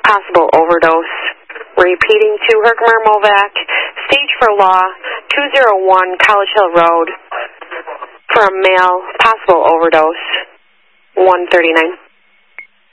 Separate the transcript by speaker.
Speaker 1: possible overdose. Repeating to Herkimer Movac, stage for law, 201 College Hill Road, for a male, possible overdose, 139.